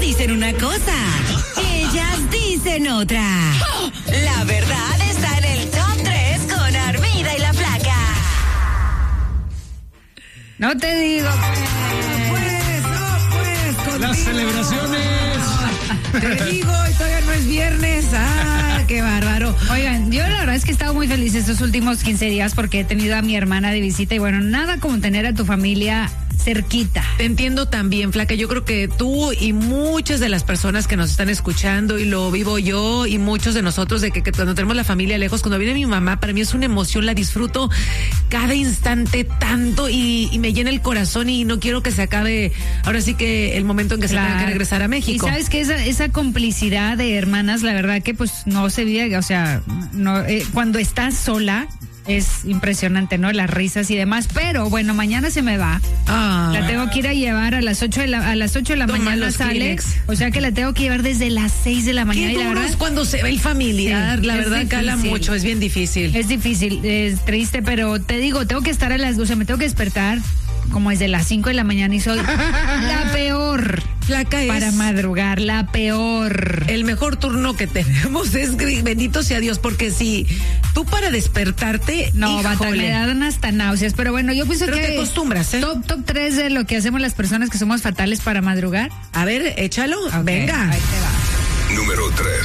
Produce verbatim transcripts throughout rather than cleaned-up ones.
dicen una cosa, ellas dicen otra. La verdad está en el top tres con Armida y la Flaca. No te digo. Pues, no, pues, contigo. Las celebraciones. Te digo, y todavía no es viernes. Ah, qué bárbaro. Oigan, yo la verdad es que he estado muy feliz estos últimos quince días porque he tenido a mi hermana de visita y bueno, nada como tener a tu familia cerquita. Te entiendo también, Flaca. Yo creo que tú y muchas de las personas que nos están escuchando, y lo vivo yo y muchos de nosotros, de que, que cuando tenemos la familia lejos, cuando viene mi mamá, para mí es una emoción, la disfruto cada instante tanto y, y me llena el corazón y no quiero que se acabe ahora sí que el momento en que Claro. se tenga que regresar a México. Y sabes que esa, esa complicidad de hermanas, la verdad que pues no se vive, o sea, no, eh, cuando estás sola es impresionante, ¿no? Las risas y demás, pero bueno, mañana se me va. Ah. La tengo que ir a llevar a las ocho de la, a las ocho de la Toma mañana los sale, Kleenex. o sea que la tengo que llevar desde las seis de la mañana Qué y la duro verdad es cuando se ve el familiar, Sí, la es verdad cala difícil. mucho, es bien difícil. es difícil, es triste, pero te digo, tengo que estar a las, o sea, me tengo que despertar como desde las cinco de la mañana y soy la peor. Flaca es Para madrugar, la peor. el mejor turno que tenemos, es bendito sea Dios, porque si tú para despertarte, No, bata, híjole, me dan hasta náuseas, pero bueno, yo pienso Pero que te acostumbras, ¿eh? Top, top tres de lo que hacemos las personas que somos fatales para madrugar. a ver, échalo, Ok, venga. ahí te va. Número tres.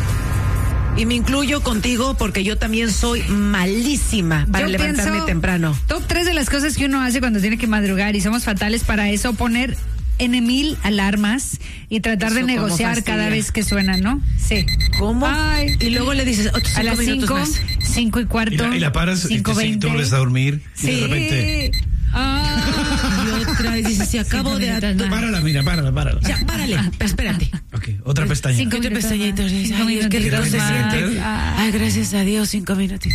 Y me incluyo contigo porque yo también soy malísima para Yo levantarme pienso, temprano. Top tres de las cosas que uno hace cuando tiene que madrugar y somos fatales para eso, poner en mil alarmas y tratar Eso de cómo negociar fastidia. cada vez que suenan, ¿no? Sí. ¿Cómo? Ay. Y luego le dices otros A cinco las minutos cinco, más. cinco y cuarto. Y la, y la paras y cinco te, veinte. te vuelves a dormir y Sí. de repente. Ah. Y otra vez dices, si acabo Cinco de... minutos atu- más. Párala, mira, párala, párala. Ya, párale, espérate. Ok, otra pestaña. Cinco Otra minutos pestañita, más. ay, Cinco es que minutitos rico se más. siente. Ah. Ay, gracias a Dios, cinco minutos.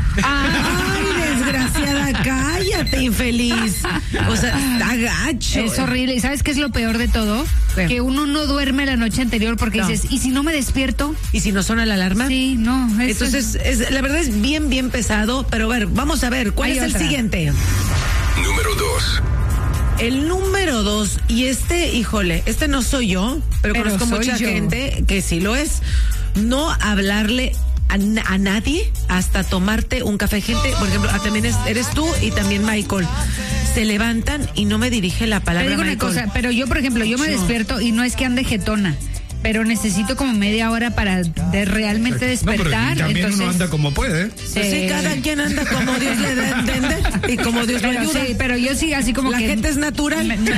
Ay, desgraciada, cállate, infeliz. O sea, está gacho. Es horrible. ¿Y sabes qué es lo peor de todo? ¿Qué? Que uno no duerme la noche anterior porque No. dices, ¿y si no me despierto? ¿Y si no suena la alarma? Sí, no. eso Entonces, es, la verdad es bien, bien pesado, pero a ver, vamos a ver, ¿cuál Hay es el otra. siguiente? Número dos. El número dos, y este, híjole, este no soy yo, pero, Pero conozco soy mucha yo. gente que sí lo es. No hablarle a, na- a nadie hasta tomarte un café. Gente, por ejemplo, ah, también es- eres tú y también Michael. Se levantan y no me dirige la Te palabra. digo una Michael. cosa, pero yo, por ejemplo, yo me Mucho. despierto y no es que ande jetona, pero necesito como media hora para de realmente No, pero despertar. también entonces, uno anda como puede. Pues sí, Sí. cada quien anda como Dios le da a entender y como Dios lo pero, ayuda. sí, pero yo sí, así como La que... gente es natural. Me- no.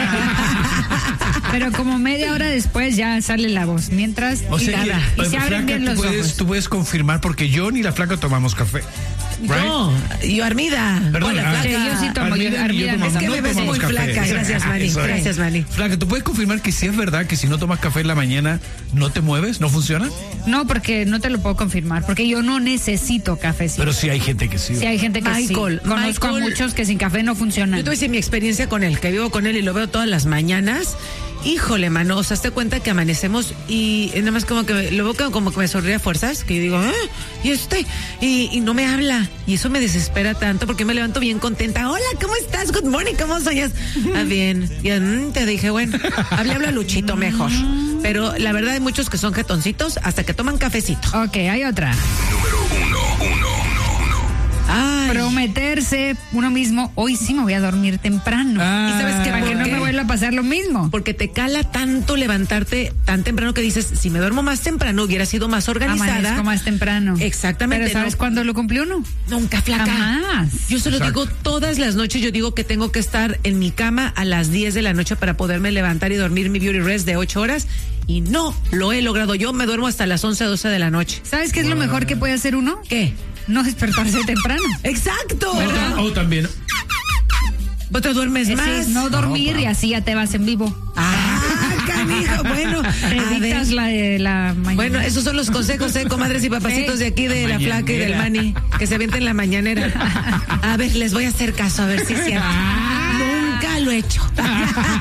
Pero como media hora después ya sale la voz, mientras O y sea que, nada, y se Flaca, abren bien tú los puedes, ojos. tú puedes confirmar porque yo ni la Flaca tomamos café. Right? No, yo Armida. Perdón, Hola, ah, Flaca. Sí, yo sí tomo, yo- Armida y yo Armida, tomamos- es que no me ves tomamos muy café. flaca. Gracias, Mari. Eso es. Gracias, Mari. Flaca, ¿tú puedes confirmar que si es verdad que si no tomas café en la mañana no te mueves, no funciona? No, porque no te lo puedo confirmar, porque yo no necesito cafecito. Pero sí hay gente que sí. Sí hay gente que Michael, sí. Conozco a Michael- muchos que sin café no funcionan. Yo te voy a decir mi experiencia con él, que vivo con él y lo veo todas las mañanas. Híjole, mano, o sea, hazte cuenta que amanecemos y nada más como que lo veo que- como que me sonríe a fuerzas, que yo digo, ah, y este, y, y no me habla. Y eso me desespera tanto porque me levanto bien contenta. Hola, ¿cómo estás? Good morning, ¿cómo soñas? Ah, bien. Y mm, te dije, bueno, hable, habla Luchito mejor. Pero la verdad hay muchos que son jetoncitos hasta que toman cafecito. Ok, hay otra. Número uno, uno, uno, uno. Ay. Prometerse uno mismo, hoy sí me voy a dormir temprano. Ah. ¿Y sabes qué? Para ¿Por que no qué? me vuelva a pasar lo mismo. Porque te cala tanto levantarte tan temprano que dices, si me duermo más temprano hubiera sido más organizada. Amanezco más temprano. Exactamente. Pero ¿sabes no- cuándo lo cumplió uno? Nunca, flaca. Jamás. Yo se lo Exacto. digo todas las noches, yo digo que tengo que estar en mi cama a las diez de la noche para poderme levantar y dormir mi beauty rest de ocho horas y no lo he logrado. Yo me duermo hasta las once, doce de la noche. ¿Sabes qué es lo mejor que puede hacer uno? ¿Qué? No despertarse temprano. Exacto. O, o también. ¿Vos te duermes Ese más? es no dormir y así ya te vas en vivo. Ah, canijo, bueno. Te a ver. dictas la de la mañana. Bueno, esos son los consejos, ¿eh, comadres y papacitos de aquí de la Flaca y del Mani, que se avienten la mañanera. A ver, les voy a hacer caso, a ver si es cierto. Nunca lo he hecho.